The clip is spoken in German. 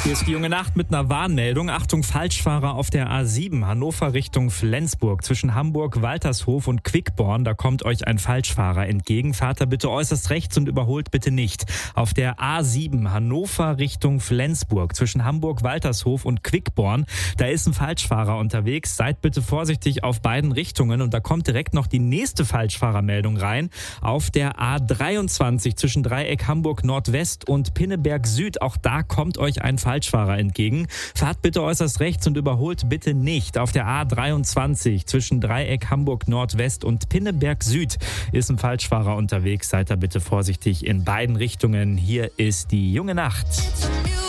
Hier ist die junge Nacht mit einer Warnmeldung. Achtung, Falschfahrer auf der A7 Hannover Richtung Flensburg. Zwischen Hamburg, Waltershof und Quickborn. Da kommt euch ein Falschfahrer entgegen. Fahrt da bitte äußerst rechts und überholt bitte nicht. Auf der A7 Hannover Richtung Flensburg. Zwischen Hamburg, Waltershof und Quickborn. Da ist ein Falschfahrer unterwegs. Seid bitte vorsichtig auf beiden Richtungen. Und da kommt direkt noch die nächste Falschfahrermeldung rein. Auf der A23 zwischen Dreieck Hamburg Nordwest und Pinneberg Süd. Auch da kommt euch ein Falschfahrer entgegen. Fahrt bitte äußerst rechts und überholt bitte nicht. Auf der A23 zwischen Dreieck Hamburg Nordwest und Pinneberg Süd ist ein Falschfahrer unterwegs. Seid da bitte vorsichtig in beiden Richtungen. Hier ist die junge Nacht.